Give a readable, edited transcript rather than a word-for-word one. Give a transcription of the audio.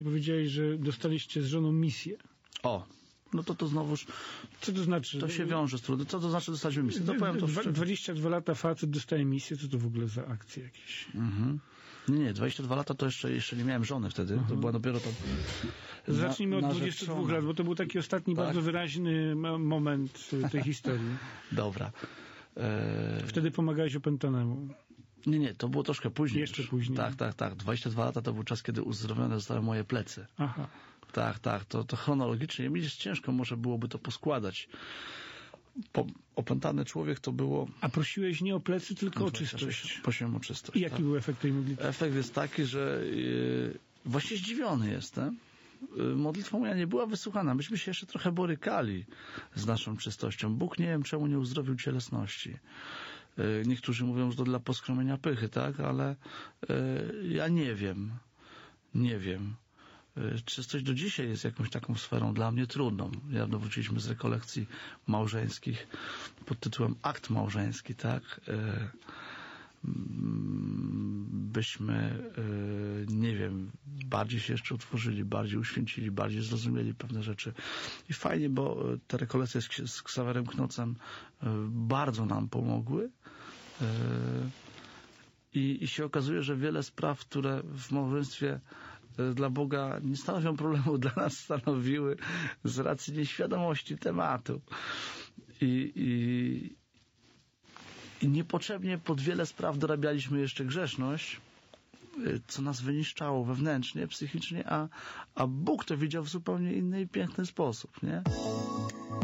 Powiedziałeś, że dostaliście z żoną misję. O, no to znowuż... Co to znaczy? To się wiąże z trudem. Co to znaczy dostać misję? To powiem to 22 lata facet dostaje misję, co to w ogóle za akcje jakieś? Nie, 22 lata to jeszcze nie miałem żony wtedy. To była dopiero tam... Zacznijmy od 22 lat, bo to był taki ostatni bardzo wyraźny moment tej historii. Dobra. Wtedy pomagałeś opętanemu. Nie, to było troszkę później. Jeszcze później. Tak. 22 lata to był czas, kiedy uzdrowione zostały moje plecy. Aha. Tak. To chronologicznie. Mi jest ciężko, może byłoby to poskładać. Opętany człowiek to było... A prosiłeś nie o plecy, tylko o czystość. Prosiłem o czystość. I jaki był efekt tej modlitwy? Efekt jest taki, że właśnie zdziwiony jestem. Modlitwa moja nie była wysłuchana. Myśmy się jeszcze trochę borykali z naszą czystością. Bóg nie wiem, czemu nie uzdrowił cielesności. Niektórzy mówią, że to dla poskromienia pychy, tak? Ale ja nie wiem. Nie wiem. Czystość do dzisiaj jest jakąś taką sferą dla mnie trudną. Niedawno wróciliśmy z rekolekcji małżeńskich pod tytułem Akt małżeński, tak? Byśmy, nie wiem, bardziej się jeszcze otworzyli, bardziej uświęcili, bardziej zrozumieli pewne rzeczy. I fajnie, bo te rekolekcje z Ksawerem Knocem bardzo nam pomogły. I się okazuje, że wiele spraw, które w małżeństwie dla Boga nie stanowią problemu, dla nas stanowiły z racji nieświadomości tematu. I niepotrzebnie pod wiele spraw dorabialiśmy jeszcze grzeszność, co nas wyniszczało wewnętrznie, psychicznie, a Bóg to widział w zupełnie inny i piękny sposób, nie?